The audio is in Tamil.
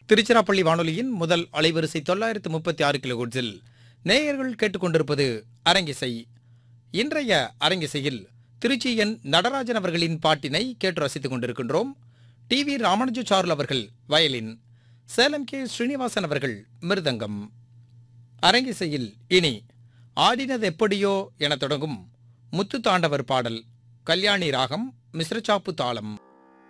திருச்சிராப்பள்ளி வானொலியின் முதல் அலைவரிசை 936 கிலோஹெர்ட்ஸில் நேயர்கள் கேட்டுக்கொண்டிருப்பது அரங்கிசை. இன்றைய அரங்கிசையில் திருச்சி என் நடராஜன் அவர்களின் பாட்டினை கேட்டு ரசித்துக் கொண்டிருக்கின்றோம். டி.வி. ராமானுஜாச்சார்லு அவர்கள் வயலின், சேலம் கே. ஸ்ரீனிவாசன் அவர்கள் மிருதங்கம். அரங்கிசையில் இனி ஆடினது எப்படியோ என தொடங்கும் முத்து தாண்டவர் பாடல், கல்யாணி ராகம், மிஸ்ரச்சாப்பு தாளம்.